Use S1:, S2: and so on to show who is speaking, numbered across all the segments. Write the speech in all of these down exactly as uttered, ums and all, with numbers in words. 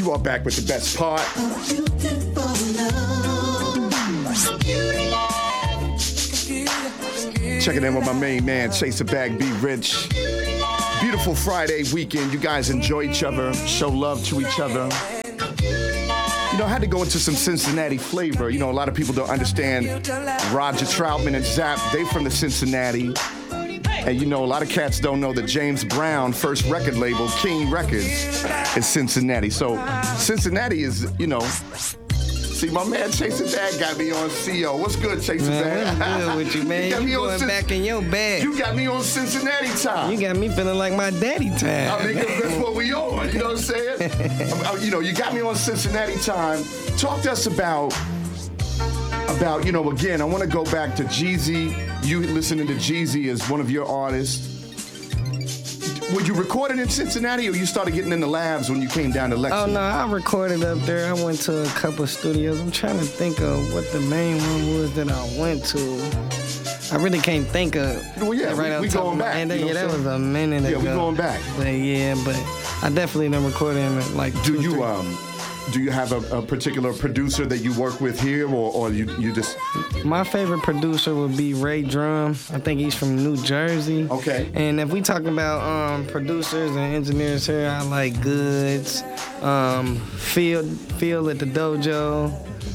S1: You are back with the best part. Checking in with my main man, Chase a Bag, Be Rich. Beautiful Friday weekend. You guys enjoy each other, show love to each other. You know, I had to go into some Cincinnati flavor. You know, a lot of people don't understand Roger Troutman and Zapp. They from the Cincinnati. And you know, a lot of cats don't know that James Brown, first record label, King Records, is Cincinnati. So Cincinnati is, you know, see, my man Chase a Bag got me on C O. What's good, Chase a Bag?
S2: What's good with you, man? You, you going Cin- back in your bag.
S1: You got me on Cincinnati time.
S2: You got me feeling like my daddy time.
S1: I mean, that's what we on. You know what I'm saying? You know, you got me on Cincinnati time. Talk to us about, about you know, again, I want to go back to Jeezy. You listening to Jeezy as one of your artists. Were you recording in Cincinnati, or you started getting in the labs when you came down to Lexington?
S2: Oh, no, I recorded up there. I went to a couple of studios. I'm trying to think of what the main one was that I went to. I really can't think of.
S1: Well, yeah,
S2: right
S1: we, we going back.
S2: And,
S1: you know
S2: yeah, that was a minute
S1: yeah,
S2: ago.
S1: Yeah, we going back.
S2: But yeah, but I definitely done recorded in like
S1: Do
S2: two,
S1: you
S2: three.
S1: um? Do you have a, a particular producer that you work with here, or, or you you just?
S2: My favorite producer would be Ray Drum. I think he's from New Jersey.
S1: Okay.
S2: And if we talking about um, producers and engineers here, I like Goods, um, Phil, Phil at the Dojo.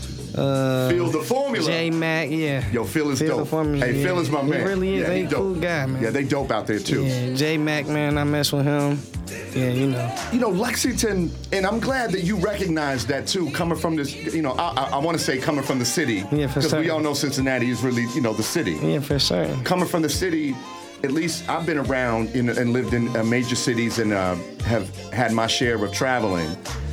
S2: Uh,
S1: Phil the Formula.
S2: J Mac, yeah.
S1: Yo, Phil is
S2: Phil
S1: dope.
S2: The Formula,
S1: hey,
S2: yeah.
S1: Phil is my man.
S2: He really is.
S1: Yeah,
S2: He a cool guy, man.
S1: Yeah, they dope out there too.
S2: Yeah, J Mac, man, I mess with him. Yeah, you know.
S1: You know, Lexington, and I'm glad that you recognize that too, coming from this, you know, I, I, I want to say coming from the city.
S2: Yeah, for
S1: Because
S2: certain.
S1: we all know Cincinnati is really, you know, the city.
S2: Yeah, for certain.
S1: Coming from the city, at least I've been around in, and lived in uh, major cities and uh, have had my share of traveling.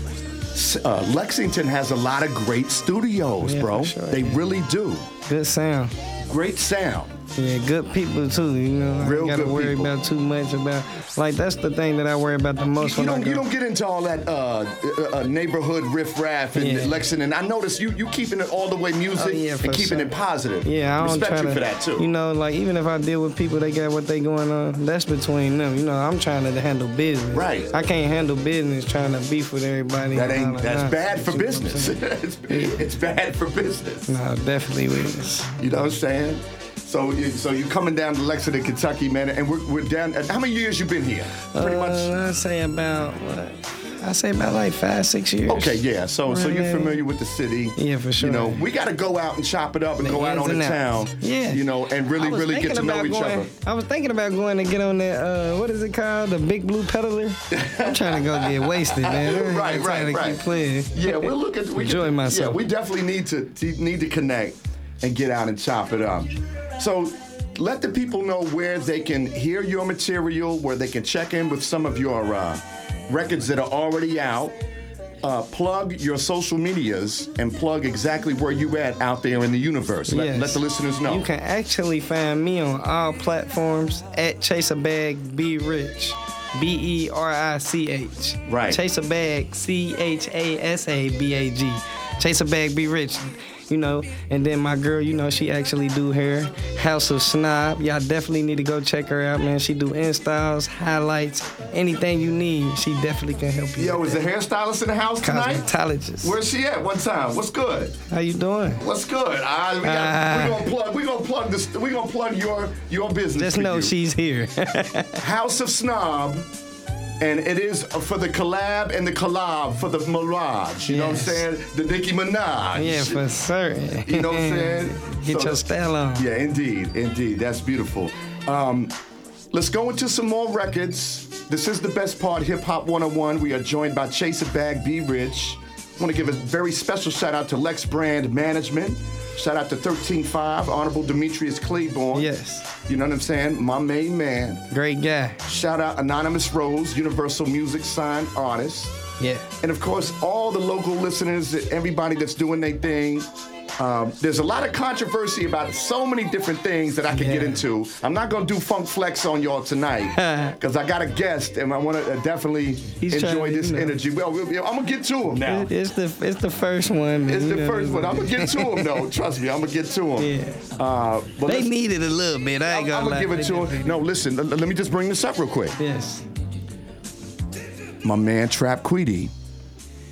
S1: Uh, Lexington has a lot of great studios,
S2: Yeah,
S1: bro.
S2: for sure,
S1: they
S2: yeah.
S1: really do.
S2: Good sound.
S1: Great sound.
S2: Yeah, good people too. You know, I
S1: Real
S2: don't gotta
S1: good
S2: worry
S1: people.
S2: about too much about. Like that's the thing that I worry about the most
S1: You
S2: when I
S1: don't,
S2: go.
S1: you don't get into all that uh, uh, neighborhood riff-raff in
S2: Yeah.
S1: Lexington. I notice you you keeping it all the way music
S2: Oh, yeah, for
S1: and keeping
S2: sure.
S1: it positive.
S2: Yeah, I don't
S1: Respect
S2: try
S1: you
S2: to,
S1: for that too.
S2: You know, like even if I deal with people, they got what they going on. That's between them. You know, I'm trying to handle business.
S1: Right.
S2: I can't handle business trying to beef with everybody.
S1: that
S2: and all
S1: ain't that's
S2: nonsense,
S1: bad for
S2: you know what I'm
S1: business.
S2: saying?
S1: it's, it's bad for business.
S2: No, definitely is.
S1: You know what I'm saying? So, you- so you coming down to Lexington, Kentucky, man, and we're, we're down. How many years you been here? Pretty
S2: uh,
S1: much.
S2: I say about what? I say about like five, six years.
S1: Okay, yeah. So, so you're
S2: Right.
S1: familiar with the city.
S2: Yeah, for sure.
S1: You know, we got to go out and chop it up and
S2: The
S1: go out
S2: ins
S1: on the
S2: and
S1: town.
S2: outs. Yeah.
S1: You know, and really,
S2: I was
S1: really get to
S2: thinking
S1: know
S2: about
S1: each
S2: going,
S1: other.
S2: I was thinking about going to get on that, uh, what is it called? The Big Blue Peddler? I'm trying to go get wasted, man. I'm
S1: Right,
S2: trying
S1: right,
S2: to
S1: right.
S2: keep playing.
S1: Yeah, we're looking. We
S2: Enjoy
S1: can,
S2: myself.
S1: Yeah, we definitely need to to- need to connect and get out and chop it up. So, let the people know where they can hear your material, where they can check in with some of your uh, records that are already out. Uh, plug your social medias and plug exactly where you at out there in the universe. Let,
S2: Yes.
S1: let the listeners know.
S2: You can actually find me on all platforms at Chase a Bag Be Rich. B E R I C H.
S1: Right.
S2: Chase a Bag, C H A S A B A G. Chase a Bag Be Rich. You know, and then my girl, you know, she actually do hair. House of Snob. Y'all definitely need to go check her out, man. She do installs, highlights, anything you need. She definitely can help you.
S1: Yo,
S2: with
S1: is the
S2: that.
S1: hairstylist in the house tonight?
S2: Cosmetologist.
S1: Where's she at? One time. What's good?
S2: How you doing?
S1: What's good? Uh, we, got,
S2: Ah.
S1: we gonna plug. We gonna plug this. We gonna plug your your business.
S2: Just
S1: for
S2: know
S1: you.
S2: she's here.
S1: House of Snob, and it is for the collab and the collab for the Mirage. You know what I'm
S2: Yes.
S1: saying? The Nicki Minaj.
S2: Yeah, for certain.
S1: You know what I'm saying?
S2: Get
S1: So-
S2: your style on.
S1: Yeah, indeed, indeed. That's beautiful. Um, let's go into some more records. This is the best part, Hip Hop one oh one. We are joined by Chase a Bag, Be Rich. I want to give a very special shout out to Lex Brand Management. Shout out to thirteen five, Honorable Demetrius Claiborne.
S2: Yes.
S1: You know what I'm saying? My main man.
S2: Great guy.
S1: Shout out Anonymous Rose, Universal Music signed artist.
S2: Yeah.
S1: And of course, all the local listeners, everybody that's doing their thing. Um, there's a lot of controversy about so many different things that I could get
S2: Yeah.
S1: into. I'm not going to do Funk Flex on y'all tonight because I got a guest and I want to definitely
S2: He's
S1: enjoy
S2: trying to,
S1: this
S2: you know.
S1: energy. Well, we'll be- I'm going to get to him now.
S2: It- It's the it's the first one. Man.
S1: It's
S2: You
S1: the
S2: know,
S1: first one. I'm going to get to him, though. Trust me, I'm going to get to him.
S2: Yeah.
S1: Uh, but
S2: They
S1: let's-
S2: need it a little bit. I ain't
S1: I'm,
S2: gonna
S1: I'm
S2: lie.
S1: going to give it
S2: They
S1: to
S2: definitely
S1: him. No, listen, let, let me just bring this up real quick.
S2: do. Yes.
S1: My man, Trap Queedy.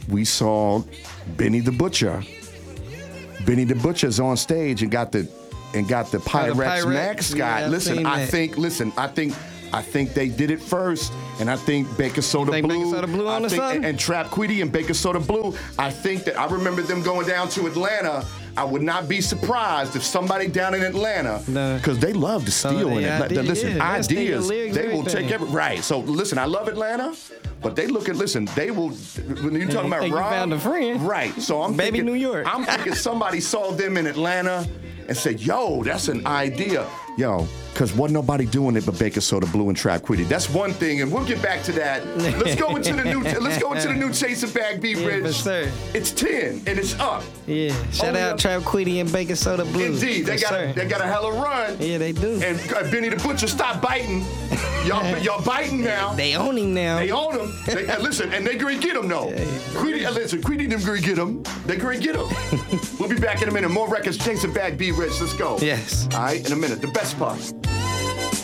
S1: we saw Benny the Butcher. Benny the Butcher's on stage and got the and got the Pyrex,
S2: Pyrex.
S1: mascot.
S2: Yeah, I've
S1: listen,
S2: seen
S1: I
S2: that.
S1: think. Listen, I think. I think they did it first, and I think Baker Soda
S2: think
S1: Blue,
S2: Baker Soda Blue
S1: I
S2: on the
S1: think,
S2: song?
S1: and, and Trap Quiddy and Baker Soda Blue. I think that I remember them going down to Atlanta. I would not be surprised if somebody down in Atlanta,
S2: Nah.
S1: because they love to steal
S2: they
S1: in Atlanta.
S2: idea-
S1: Listen,
S2: yeah, they'll steal your
S1: ideas,
S2: lyrics,
S1: they will
S2: everything.
S1: take every right. So listen, I love Atlanta, but they look at listen. They will when you're talking
S2: you
S1: about
S2: think you
S1: Rob,
S2: found a friend.
S1: right? So I'm
S2: Baby
S1: thinking,
S2: New York.
S1: I'm thinking somebody saw them in Atlanta and said, "Yo, that's an idea." Yo, because wasn't nobody doing it but Baker Soda Blue and Trap Quiddy. That's one thing, and we'll get back to that. Let's go into the new. Let's go into the new Chase a Bag B
S2: Yeah,
S1: Rich.
S2: for sure.
S1: It's ten and it's up.
S2: Yeah. Shout
S1: Only
S2: out
S1: up-
S2: Trap Quiddy and Baker Soda Blue.
S1: Indeed, they
S2: For
S1: got
S2: sure.
S1: a, they got a hell of run.
S2: Yeah, they do.
S1: And uh, Benny the Butcher, stop biting. Y'all, y'all biting now.
S2: They own him now.
S1: They own him. They, uh, listen, and they gonna get him though. Quiddy, uh, listen, Quiddy them gonna get him. They gonna get him. We'll be back in a minute. More records. Chase a Bag B Rich. Let's go.
S2: Yes.
S1: All right, in a minute. The best part.